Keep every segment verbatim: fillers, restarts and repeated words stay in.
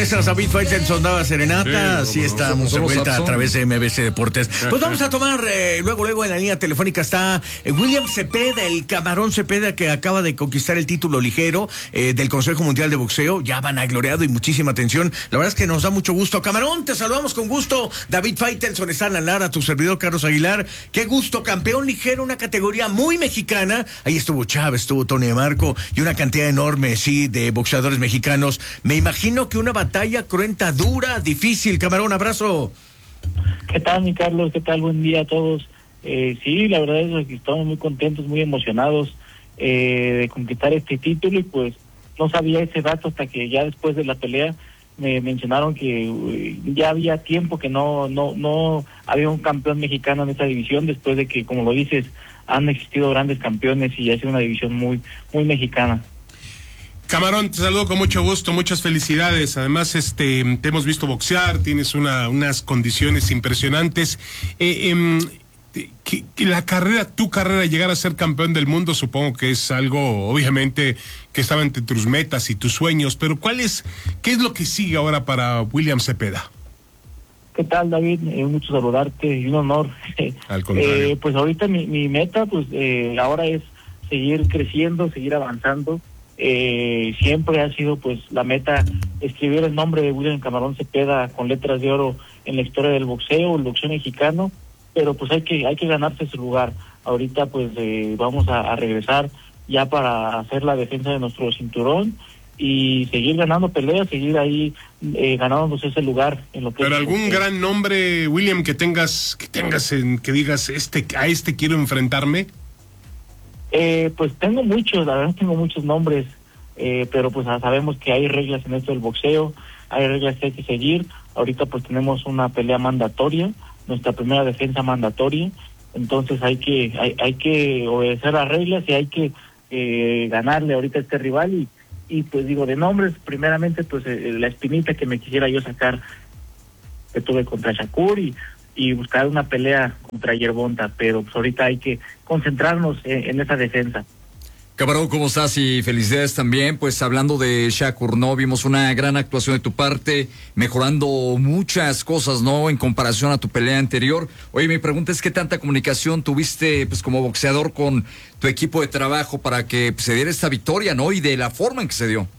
Promesas, David Faitelson daba serenata. Sí, sí estamos de vuelta a través de M B C Deportes. Pues vamos a tomar, eh, luego, luego en la línea telefónica está eh, William Cepeda, el camarón Cepeda, que acaba de conquistar el título ligero eh, del Consejo Mundial de Boxeo. Ya vanagloriado y muchísima atención. La verdad es que nos da mucho gusto. Camarón, te saludamos con gusto. David Faitelson está en la Lara, tu servidor Carlos Aguilar. Qué gusto, campeón ligero, una categoría muy mexicana. Ahí estuvo Chávez, estuvo Tony de Marco y una cantidad enorme, sí, de boxeadores mexicanos. Me imagino que una batalla cruenta, dura, difícil. Camarón, abrazo. ¿Qué tal, mi Carlos? ¿Qué tal? Buen día a todos. Eh, sí, la verdad es que estamos muy contentos, muy emocionados eh, de conquistar este título, y pues no sabía ese dato hasta que ya después de la pelea me mencionaron que uh, ya había tiempo que no no no había un campeón mexicano en esta división, después de que, como lo dices, han existido grandes campeones y ha sido una división muy muy mexicana. Camarón, te saludo con mucho gusto, muchas felicidades. Además, este, te hemos visto boxear, tienes una, unas condiciones impresionantes. Eh, eh, que, que la carrera, tu carrera, llegar a ser campeón del mundo, supongo que es algo, obviamente, que estaba entre tus metas y tus sueños. Pero ¿cuál es, qué es lo que sigue ahora para William Cepeda? ¿Qué tal, David? Eh, mucho saludarte y un honor. Al contrario. Eh, pues ahorita mi, mi meta, pues eh, ahora es seguir creciendo, seguir avanzando. Eh, siempre ha sido pues la meta escribir el nombre de William Camarón Cepeda con letras de oro en la historia del boxeo, el boxeo mexicano, pero pues hay que hay que ganarse ese lugar. Ahorita pues eh, vamos a, a regresar ya para hacer la defensa de nuestro cinturón y seguir ganando peleas, seguir ahí eh, ganándonos ese lugar en lo que. Pero es, algún eh, gran nombre, William, que tengas que tengas en, que digas este a este quiero enfrentarme. Eh, pues tengo muchos, la verdad tengo muchos nombres, eh, pero pues sabemos que hay reglas en esto del boxeo, hay reglas que hay que seguir. Ahorita pues tenemos una pelea mandatoria, nuestra primera defensa mandatoria, entonces hay que hay, hay que obedecer las reglas y hay que eh, ganarle ahorita a este rival. Y, y pues digo, de nombres, primeramente pues eh, la espinita que me quisiera yo sacar, que tuve contra Shakur, y y buscar una pelea contra Yerbonta, pero pues ahorita hay que concentrarnos en, en esa defensa. Camarón, ¿cómo estás? Y felicidades también. Pues hablando de Shakur, ¿no? Vimos una gran actuación de tu parte, mejorando muchas cosas, ¿no? En comparación a tu pelea anterior. Oye, mi pregunta es, ¿qué tanta comunicación tuviste, pues, como boxeador con tu equipo de trabajo para que pues, se diera esta victoria, ¿no? Y de la forma en que se dio.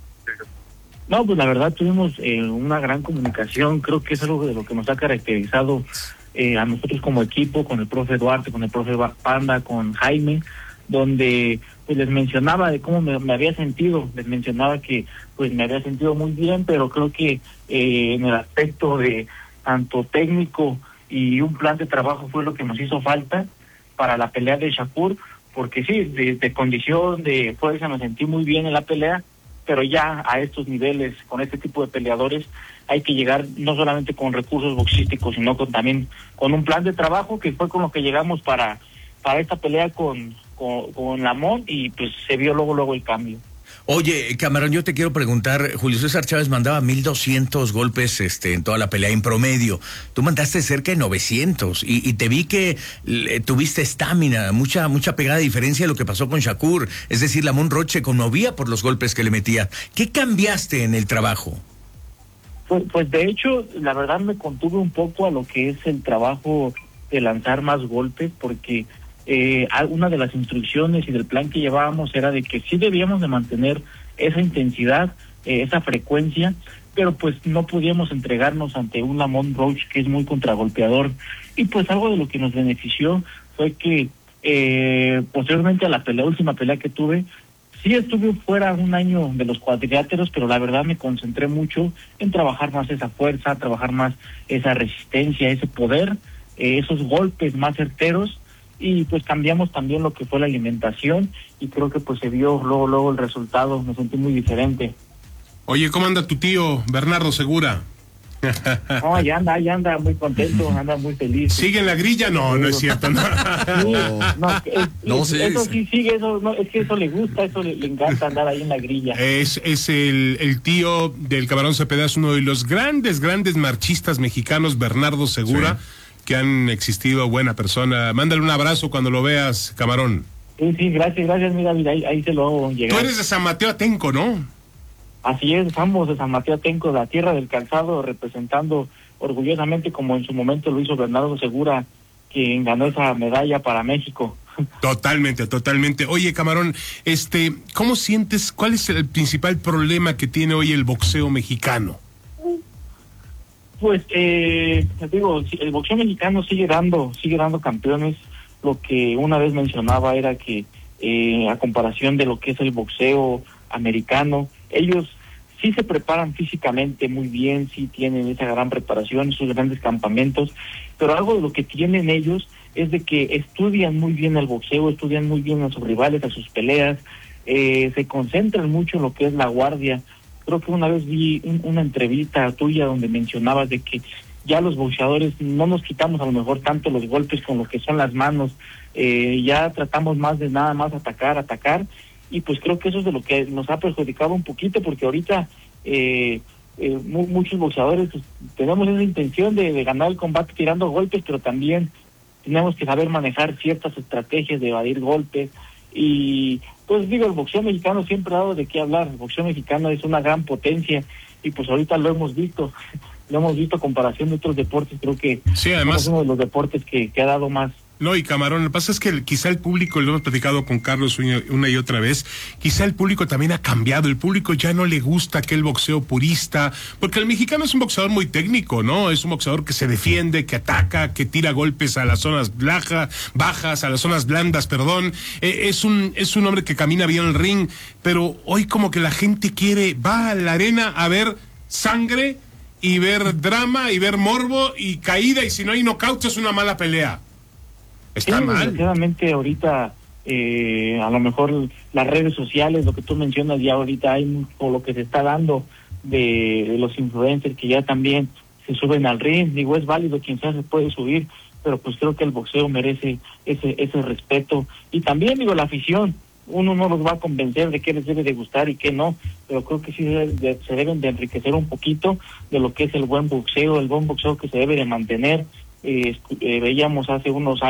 No, pues la verdad tuvimos eh, una gran comunicación. Creo que es algo de lo que nos ha caracterizado eh, a nosotros como equipo, con el profe Duarte, con el profe Panda, con Jaime, donde pues les mencionaba de cómo me, me había sentido, les mencionaba que pues me había sentido muy bien, pero creo que eh, en el aspecto de tanto técnico y un plan de trabajo fue lo que nos hizo falta para la pelea de Shakur, porque sí, de, de condición, de fuerza me sentí muy bien en la pelea, pero ya a estos niveles, con este tipo de peleadores, hay que llegar no solamente con recursos boxísticos, sino con también con un plan de trabajo, que fue con lo que llegamos para para esta pelea con con, con Lamont, y pues se vio luego luego el cambio. Oye, Camarón, yo te quiero preguntar, Julio César Chávez mandaba mil doscientos golpes este, en toda la pelea en promedio. Tú mandaste cerca de novecientos y, y te vi que le, tuviste estamina, mucha mucha pegada, diferencia de lo que pasó con Shakur. Es decir, Lamont Roach se conmovía por los golpes que le metía. ¿Qué cambiaste en el trabajo? Pues, pues de hecho, la verdad me contuve un poco a lo que es el trabajo de lanzar más golpes, porque Eh, una de las instrucciones y del plan que llevábamos era de que sí debíamos de mantener esa intensidad, eh, esa frecuencia, pero pues no podíamos entregarnos ante un Lamont Roach que es muy contragolpeador. Y pues algo de lo que nos benefició fue que eh, posteriormente a la pelea, última pelea que tuve, sí estuve fuera un año de los cuadriláteros, pero la verdad me concentré mucho en trabajar más esa fuerza, trabajar más esa resistencia, ese poder, eh, esos golpes más certeros. Y pues cambiamos también lo que fue la alimentación, y creo que pues se vio luego luego el resultado, me sentí muy diferente. Oye, ¿cómo anda tu tío Bernardo Segura? No, ya anda, ya anda muy contento, anda muy feliz. ¿Sigue en la grilla? No, no es cierto. No, sí, no, es, no es, sí, eso sí. sí sigue, eso no, es que eso le gusta, eso le, le encanta andar ahí en la grilla. Es, es el, el tío del Camarón Cepeda, es uno de los grandes, grandes marchistas mexicanos, Bernardo Segura. Sí. Que han existido, buena persona. Mándale un abrazo cuando lo veas, Camarón. Sí, sí, gracias, gracias, mira, mira, ahí, ahí se lo hago llegar. Tú eres de San Mateo Atenco, ¿no? Así es, estamos de San Mateo Atenco, la tierra del calzado, representando orgullosamente, como en su momento lo hizo Bernardo Segura, quien ganó esa medalla para México. Totalmente, totalmente. Oye, Camarón, este, ¿cómo sientes, cuál es el principal problema que tiene hoy el boxeo mexicano? Pues, eh, te digo, el boxeo mexicano sigue dando, sigue dando campeones. Lo que una vez mencionaba era que, eh, a comparación de lo que es el boxeo americano, ellos sí se preparan físicamente muy bien, sí tienen esa gran preparación, esos grandes campamentos, pero algo de lo que tienen ellos es de que estudian muy bien el boxeo, estudian muy bien a sus rivales, a sus peleas, eh, se concentran mucho en lo que es la guardia. Creo que una vez vi un, una entrevista tuya donde mencionabas de que ya los boxeadores no nos quitamos a lo mejor tanto los golpes con lo que son las manos, eh, ya tratamos más de nada más atacar, atacar, y pues creo que eso es de lo que nos ha perjudicado un poquito, porque ahorita eh, eh, mu muchos boxeadores pues, tenemos esa intención de, de ganar el combate tirando golpes, pero también tenemos que saber manejar ciertas estrategias de evadir golpes. Y pues digo, el boxeo mexicano siempre ha dado de qué hablar. El boxeo mexicano es una gran potencia y pues ahorita lo hemos visto, lo hemos visto a comparación de otros deportes. Creo que sí, además, es uno de los deportes que, que ha dado más. No, y Camarón, lo que pasa es que el, quizá el público, lo hemos platicado con Carlos una, una y otra vez, quizá el público también ha cambiado, el público ya no le gusta aquel boxeo purista, porque el mexicano es un boxeador muy técnico, ¿no? Es un boxeador que se defiende, que ataca, que tira golpes a las zonas baja, bajas, a las zonas blandas, perdón, eh, es un es un hombre que camina bien el ring, pero hoy como que la gente quiere, va a la arena a ver sangre y ver drama y ver morbo y caída, y si no hay knockout es una mala pelea. Está sí, mal. Desgraciadamente ahorita, eh, a lo mejor las redes sociales, lo que tú mencionas, ya ahorita hay mucho lo que se está dando de, de los influencers que ya también se suben al ring. Digo, es válido, quien sea se puede subir, pero pues creo que el boxeo merece ese ese respeto. Y también, digo, la afición, uno no los va a convencer de qué les debe de gustar y qué no, pero creo que sí de, de, se deben de enriquecer un poquito de lo que es el buen boxeo, el buen boxeo que se debe de mantener. Eh, eh, veíamos hace unos años